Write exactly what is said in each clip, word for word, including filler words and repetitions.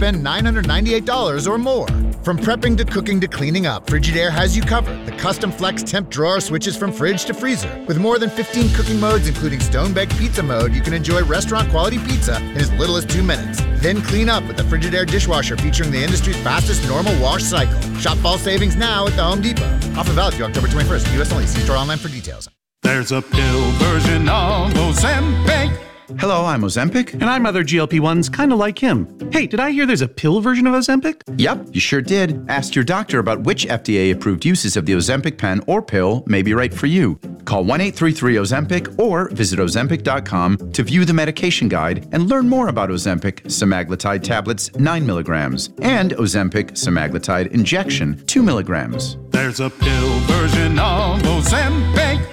spend nine hundred ninety-eight dollars or more. From prepping to cooking to cleaning up, Frigidaire has you covered. The custom flex temp drawer switches from fridge to freezer. With more than fifteen cooking modes, including stone-baked pizza mode, you can enjoy restaurant-quality pizza in as little as two minutes. Then clean up with the Frigidaire dishwasher featuring the industry's fastest normal wash cycle. Shop fall savings now at the Home Depot. Offer valid through October twenty-first. U S only. See store online for details. There's a pill version of Ozempic. Hello, I'm Ozempic. And I'm other G L P ones kind of like him. Hey, did I hear there's a pill version of Ozempic? Yep, you sure did. Ask your doctor about which F D A-approved uses of the Ozempic pen or pill may be right for you. Call one eight three three Ozempic or visit Ozempic dot com to view the medication guide and learn more about Ozempic semaglutide tablets nine milligrams and Ozempic semaglutide injection two milligrams. There's a pill version of Ozempic.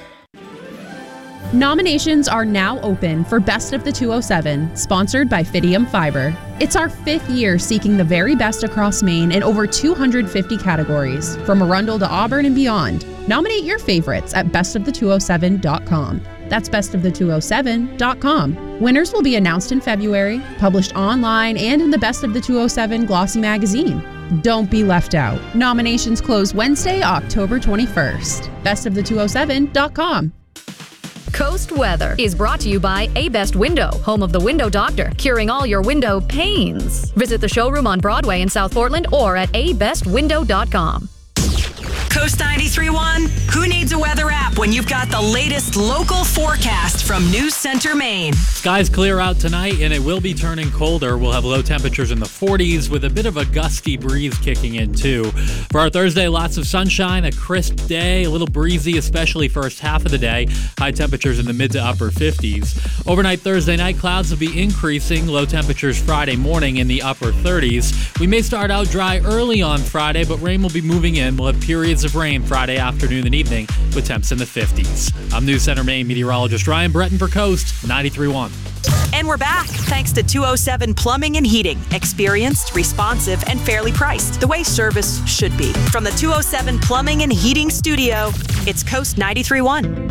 Nominations are now open for Best of the two oh seven, sponsored by Fidium Fiber. It's our fifth year seeking the very best across Maine in over two hundred fifty categories, from Arundel to Auburn and beyond. Nominate your favorites at best of the two oh seven dot com. That's best of the two oh seven dot com. Winners will be announced in February, published online and in the Best of the two oh seven Glossy magazine. Don't be left out. Nominations close Wednesday, October twenty-first. best of the two oh seven dot com. Coast Weather is brought to you by A-Best Window, home of the Window Doctor, curing all your window pains. Visit the showroom on Broadway in South Portland or at a best window dot com. Coast ninety-three point one, who needs a weather app when you've got the latest local forecast from News Center, Maine? Skies clear out tonight, and it will be turning colder. We'll have low temperatures in the forties with a bit of a gusty breeze kicking in, too. For our Thursday, lots of sunshine, a crisp day, a little breezy, especially first half of the day. High temperatures in the mid to upper fifties. Overnight Thursday night, clouds will be increasing. Low temperatures Friday morning in the upper thirties. We may start out dry early on Friday, but rain will be moving in. We'll have periods of rain Friday afternoon and evening with temps in the fifties. I'm News Center Maine meteorologist Ryan Breton for Coast ninety-three point one. And we're back, thanks to two oh seven Plumbing and Heating. Experienced, responsive, and fairly priced, the way service should be. From the two oh seven Plumbing and Heating Studio, it's Coast ninety-three point one.